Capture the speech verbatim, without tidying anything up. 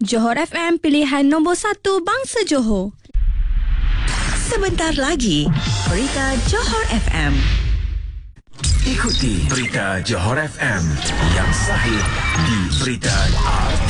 Johor F M, pilihan nombor satu bangsa Johor. Sebentar lagi, berita Johor F M. Ikuti berita Johor F M yang sahih di Berita R